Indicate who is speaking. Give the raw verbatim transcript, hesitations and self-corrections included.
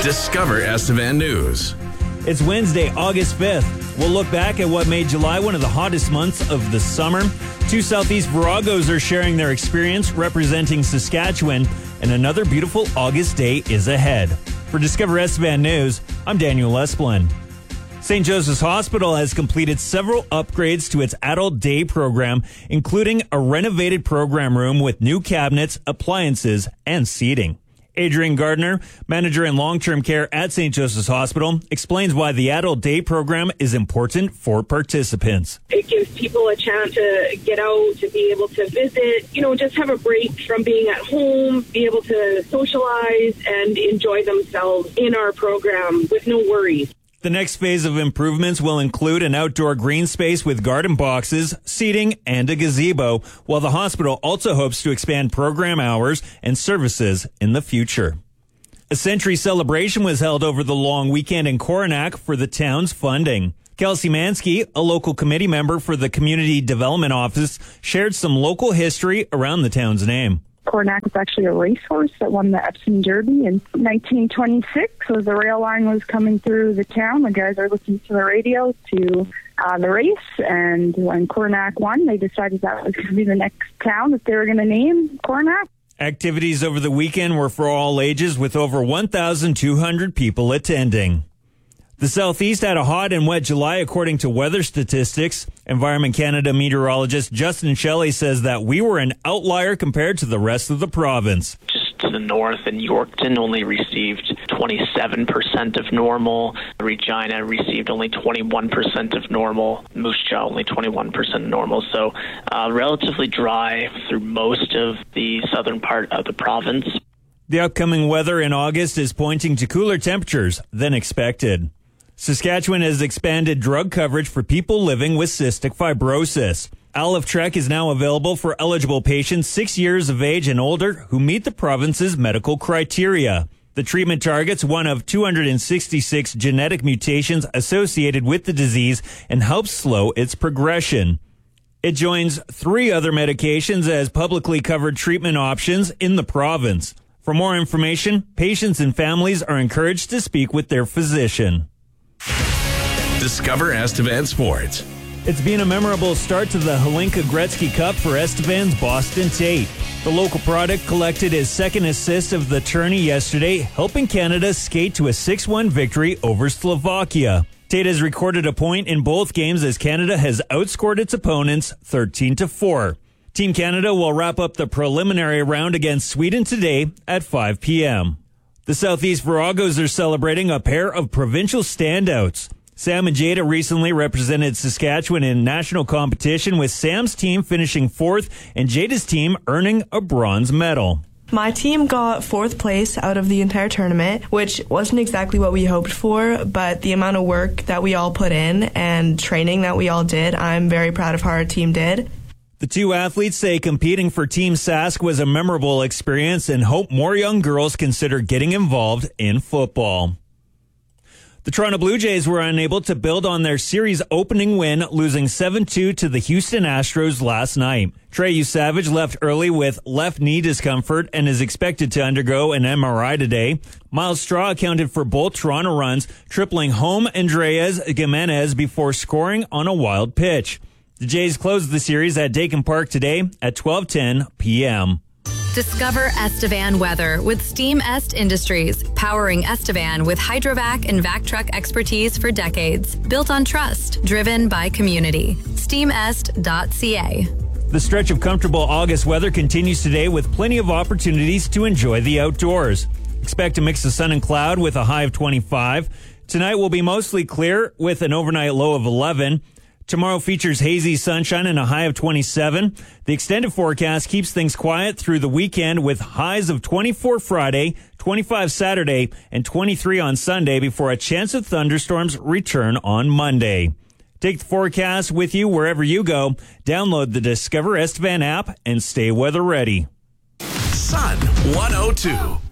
Speaker 1: Discover Estevan News.
Speaker 2: It's Wednesday, August fifth. We'll look back at what made July one of the hottest months of the summer. Two Southeast Viragos are sharing their experience representing Saskatchewan, and another beautiful August day is ahead. For Discover Estevan News, I'm Daniel Esplin. Saint Joseph's Hospital has completed several upgrades to its adult day program, including a renovated program room with new cabinets, appliances, and seating. Adrian Gardner, manager in long-term care at Saint Joseph's Hospital, explains why the adult day program is important for participants.
Speaker 3: It gives people a chance to get out, to be able to visit, you know, just have a break from being at home, be able to socialize and enjoy themselves in our program with no worries.
Speaker 2: The next phase of improvements will include an outdoor green space with garden boxes, seating, and a gazebo, while the hospital also hopes to expand program hours and services in the future. A century celebration was held over the long weekend in Coronach for the town's funding. Kelsey Mansky, a local committee member for the Community Development Office, shared some local history around the town's name.
Speaker 4: Coronach was actually a racehorse that won the Epsom Derby in nineteen twenty-six. As the rail line was coming through the town, the guys are listening to the radio to uh, the race. And when Coronach won, they decided that was going to be the next town that they were going to name Coronach.
Speaker 2: Activities over the weekend were for all ages, with over one thousand two hundred people attending. The Southeast had a hot and wet July, according to weather statistics. Environment Canada meteorologist Justin Shelley says that we were an outlier compared to the rest of the province.
Speaker 5: Just to the north, and Yorkton only received twenty-seven percent of normal. Regina received only twenty-one percent of normal. Moose Jaw only twenty-one percent normal. So uh, relatively dry through most of the southern part of the province.
Speaker 2: The upcoming weather in August is pointing to cooler temperatures than expected. Saskatchewan has expanded drug coverage for people living with cystic fibrosis. Aliftrek is now available for eligible patients six years of age and older who meet the province's medical criteria. The treatment targets one of two hundred sixty-six genetic mutations associated with the disease and helps slow its progression. It joins three other medications as publicly covered treatment options in the province. For more information, patients and families are encouraged to speak with their physician.
Speaker 1: Discover Estevan Sports.
Speaker 2: It's been a memorable start to the Hlinka Gretzky Cup for Estevan's Boston Tate. The local product collected his second assist of the tourney yesterday, helping Canada skate to a six one victory over Slovakia. Tate has recorded a point in both games as Canada has outscored its opponents thirteen to four. Team Canada will wrap up the preliminary round against Sweden today at five p.m. The Southeast Viragos are celebrating a pair of provincial standouts. Sam and Jada recently represented Saskatchewan in national competition, with Sam's team finishing fourth and Jada's team earning a bronze medal.
Speaker 6: My team got fourth place out of the entire tournament, which wasn't exactly what we hoped for, but the amount of work that we all put in and training that we all did, I'm very proud of how our team did.
Speaker 2: The two athletes say competing for Team Sask was a memorable experience and hope more young girls consider getting involved in football. The Toronto Blue Jays were unable to build on their series opening win, losing seven two to the Houston Astros last night. Treyu Savage left early with left knee discomfort and is expected to undergo an M R I today. Miles Straw accounted for both Toronto runs, tripling home Andreas Gimenez before scoring on a wild pitch. The Jays closed the series at Dakin Park today at twelve ten p.m.
Speaker 7: Discover Estevan weather with Steam Est Industries, powering Estevan with hydrovac and vac truck expertise for decades. Built on trust, driven by community. steam est dot c a.
Speaker 2: The stretch of comfortable August weather continues today with plenty of opportunities to enjoy the outdoors. Expect a mix of sun and cloud with a high of twenty-five. Tonight will be mostly clear with an overnight low of eleven. Tomorrow features hazy sunshine and a high of twenty-seven. The extended forecast keeps things quiet through the weekend with highs of twenty-four Friday, twenty-five Saturday, and twenty-three on Sunday before a chance of thunderstorms return on Monday. Take the forecast with you wherever you go. Download the Discover Estevan app and stay weather ready.
Speaker 1: Sun one oh two.